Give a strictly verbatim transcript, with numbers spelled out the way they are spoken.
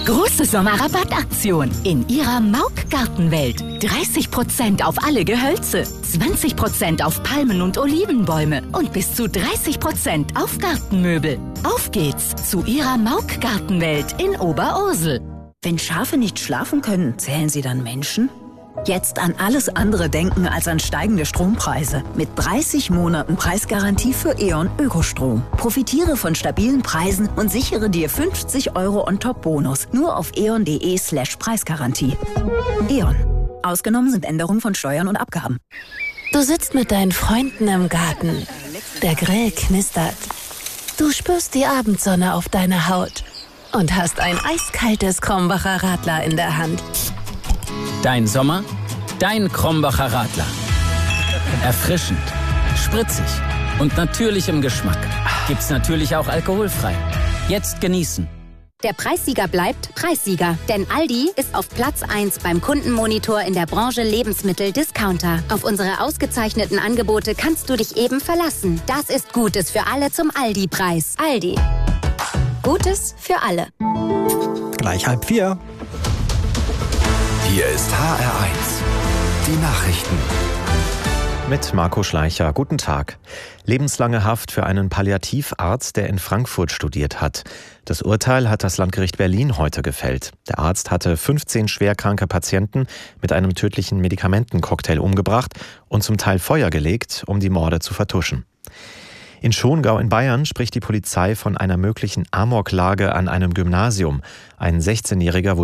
Große Sommerrabattaktion in Ihrer Mauk Gartenwelt. dreißig Prozent auf alle Gehölze, zwanzig Prozent auf Palmen- und Olivenbäume und bis zu dreißig Prozent auf Gartenmöbel. Auf geht's zu Ihrer Mauk Gartenwelt in Oberursel. Wenn Schafe nicht schlafen können, zählen sie dann Menschen? Jetzt an alles andere denken als an steigende Strompreise. Mit dreißig Monaten Preisgarantie für E.ON Ökostrom. Profitiere von stabilen Preisen und sichere dir fünfzig Euro on top Bonus. Nur auf eon.de slash Preisgarantie. E.ON. Ausgenommen sind Änderungen von Steuern und Abgaben. Du sitzt mit deinen Freunden im Garten. Der Grill knistert. Du spürst die Abendsonne auf deiner Haut und hast ein eiskaltes Krombacher Radler in der Hand. Dein Sommer, dein Krombacher Radler. Erfrischend, spritzig und natürlich im Geschmack. Gibt's natürlich auch alkoholfrei. Jetzt genießen. Der Preissieger bleibt Preissieger, denn Aldi ist auf Platz eins beim Kundenmonitor in der Branche Lebensmittel-Discounter. Auf unsere ausgezeichneten Angebote kannst du dich eben verlassen. Das ist Gutes für alle zum Aldi-Preis. Aldi. Gutes für alle. Gleich halb vier. Hier ist H R eins. Die Nachrichten. Mit Marco Schleicher. Guten Tag. Lebenslange Haft für einen Palliativarzt, der in Frankfurt studiert hat. Das Urteil hat das Landgericht Berlin heute gefällt. Der Arzt hatte fünfzehn schwerkranke Patienten mit einem tödlichen Medikamentencocktail umgebracht und zum Teil Feuer gelegt, um die Morde zu vertuschen. In Schongau in Bayern spricht die Polizei von einer möglichen Amoklage an einem Gymnasium. Ein sechzehnjähriger wurde